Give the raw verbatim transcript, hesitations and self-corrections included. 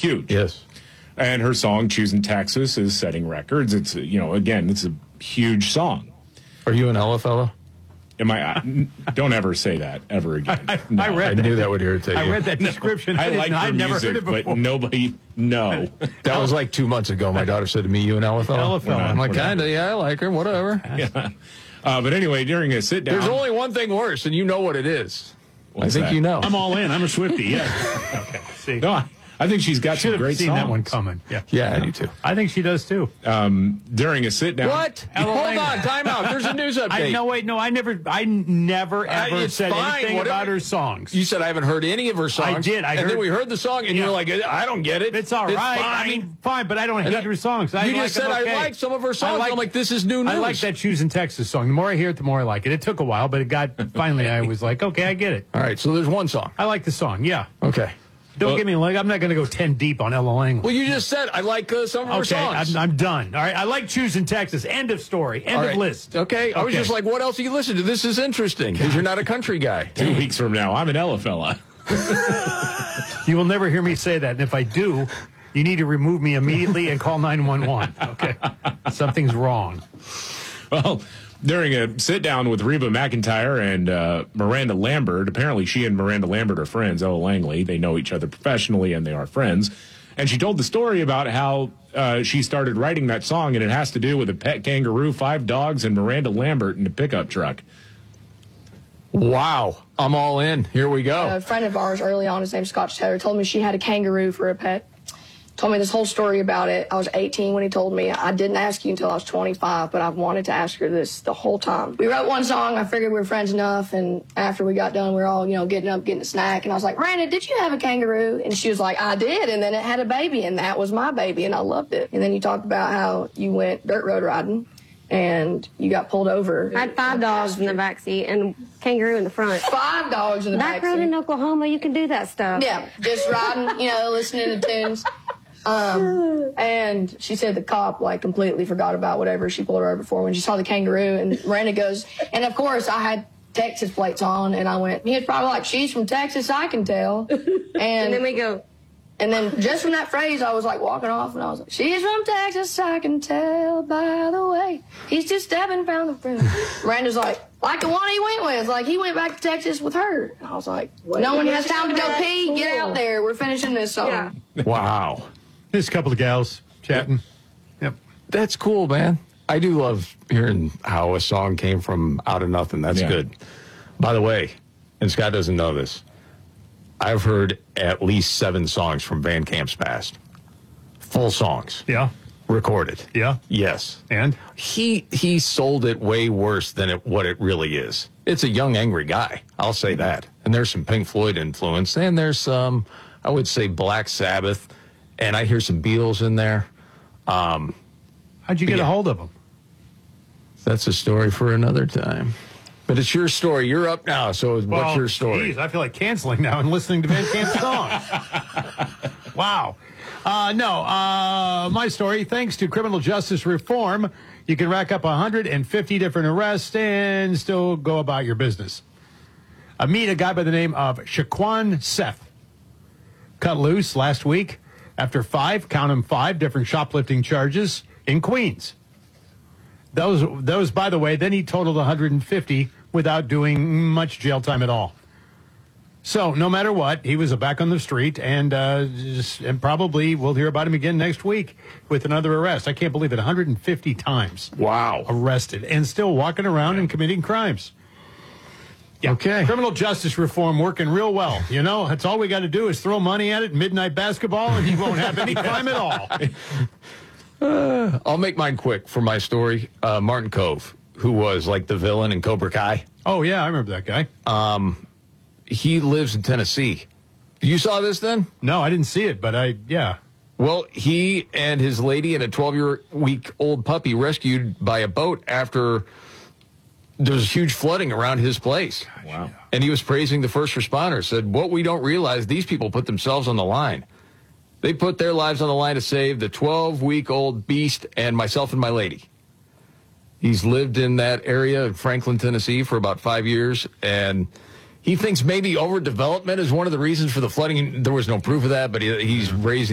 huge. Yes. And her song, Choosing Texas, is setting records. It's, you know, again, it's a huge song. Are you an Ella fellow? Am I? Don't ever say that ever again. I, no. I read I that. knew that would irritate I you. read that description. I I like her I've never music, heard it before. but nobody, no. That was like two months ago. My daughter said to me, you an Ella fellow? Ella fellow. I'm like, Whatever. kind of, yeah, I like her, whatever. Yeah. Uh, but anyway, during a sit down. There's only one thing worse, and you know what it is. What's I think that? you know. I'm all in. I'm a Swiftie, yeah. Okay, see. No, I, I think she's got Should some have great seen songs. that one coming. Yeah. Yeah, I do too. I think she does too. Um, during a sit down. What? Ella Hold Lang- on, time out. There's a news update. I no wait, no, I never I never Uh, ever it's said fine, anything whatever. about her songs. You said I haven't heard any of her songs. I did, I and heard- then we heard the song, and Yeah. you're like, I don't get it. It's all right. Fine. I mean, fine, but I don't hate I- her songs. I you like just said them okay. I like some of her songs. I like- I'm like, this is new news. I like that Choosing Texas song. The more I hear it, the more I like it. It took a while, but it got finally. I was like, okay, I get it. All right, so there's one song. I like the song. Yeah. Okay. Don't Well- get me like I'm not going to go ten deep on Ella Lang. Well, you just said I like uh, some of her Okay, songs. I'm, I'm done. All right, I like Choosing Texas. End of story. End All of right. list. Okay, I was Okay. just like, what else do you listen to? This is interesting because you're not a country guy. Two weeks from now, I'm an Ella fella. You will never hear me say that, and if I do, you need to remove me immediately and call nine one one. Okay, something's wrong. Well, during a sit down with Reba McEntire and uh, Miranda Lambert, apparently she and Miranda Lambert are friends. Ella Langley, they know each other professionally and they are friends. And she told the story about how uh, she started writing that song, and it has to do with a pet kangaroo, five dogs, and Miranda Lambert in a pickup truck. Wow, I'm all in. Here we go. A friend of ours early on, his name's Scott Taylor, told me she had a kangaroo for a pet. Told me this whole story about it. I was eighteen when he told me. I didn't ask you until I was twenty-five, but I've wanted to ask her this the whole time. We wrote one song. I figured we were friends enough, and after we got done, we were all, you know, getting up, getting a snack, and I was like, Miranda, did you have a kangaroo? And she was like, I did, and then it had a baby, and that was my baby, and I loved it. And then you talked about how you went dirt road riding, and you got pulled over. I had five dogs in the back seat and a kangaroo in the front. Five dogs in the Back back road seat. in Oklahoma, you can do that stuff. Yeah, just riding, you know, listening to tunes. Um, and she said the cop, like, completely forgot about whatever she pulled her over for when she saw the kangaroo. And Miranda goes, and of course, I had Texas plates on, and I went, he was probably like, she's from Texas, I can tell. And, And then we go, and then just from that phrase, I was like walking off, and I was like, she's from Texas, I can tell by the way. He's just stepping down the road. Miranda's like, like the one he went with. Like, he went back to Texas with her. And I was like, no one has time to go pee. Get out there. We're finishing this song. yeah. Wow. There's a couple of gals chatting. Yep. That's cool, man. I do love hearing how a song came from out of nothing. That's Yeah. good. By the way, and Scott doesn't know this, I've heard at least seven songs from Van Camp's past. Full songs. Yeah. Recorded. Yeah. Yes. And He he sold it way worse than it, what it really is. It's a young, angry guy. I'll say that. And there's some Pink Floyd influence. And there's some, I would say, Black Sabbath. And I hear some Beatles in there. Um, how'd you get Yeah. a hold of them? That's a story for another time. But it's your story. You're up now. So what's Well, your story? Geez, I feel like canceling now and listening to Van Camp's songs. Wow. Uh, no, uh, my story, thanks to criminal justice reform, you can rack up one hundred fifty different arrests and still go about your business. I meet a guy by the name of Shaquan Seth. Cut loose last week after five, count them five, different shoplifting charges in Queens. Those, those, by the way, then he totaled one hundred fifty without doing much jail time at all. So no matter what, he was back on the street, and uh, just, and probably we'll hear about him again next week with another arrest. I can't believe it, one hundred fifty times Wow. arrested and still walking around and committing crimes. Yeah. Okay. Criminal justice reform working real well. You know, that's all we got to do is throw money at it, midnight basketball, and you won't have any crime at all. Uh, I'll make mine quick for my story. Uh, Martin Cove, who was like the villain in Cobra Kai. Oh, yeah, I remember that guy. Um, he lives in Tennessee. You saw this then? No, I didn't see it, but I, yeah. Well, he and his lady and a twelve-year-week-old puppy rescued by a boat after there was huge flooding around his place. Wow. And he was praising the first responders, said, what we don't realize, these people put themselves on the line. They put their lives on the line to save the twelve-week-old beast and myself and my lady. He's lived in that area of Franklin, Tennessee for about five years, and he thinks maybe overdevelopment is one of the reasons for the flooding. There was no proof of that, but he, he's raising